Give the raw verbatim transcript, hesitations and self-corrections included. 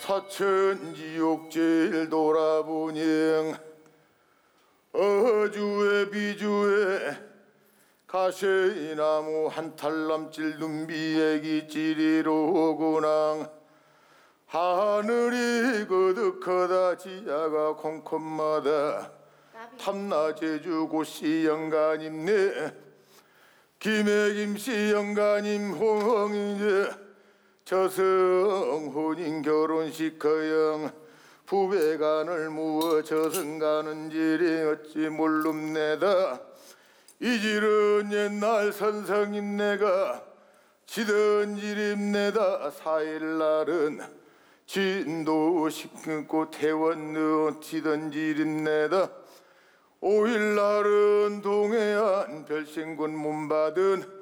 사천지옥제일 돌아보니 어주에 비주에 가시나무 한 탈남질 눈비애기 찌리로구나. 하늘이 거득하다 지하가 콩콩마다 탐나제주 고씨 영가님네 김해김씨 영가님 홍이제 저승혼인 결혼식 허영 부배간을 무어 저승가는 지리 어찌 몰름내다. 이 질은 옛날 선성임내가 지던 지림내다. 사일날은 진도식 끊고 태원 넣어 지던 지림내다. 오일날은 동해안 별신군 몸받은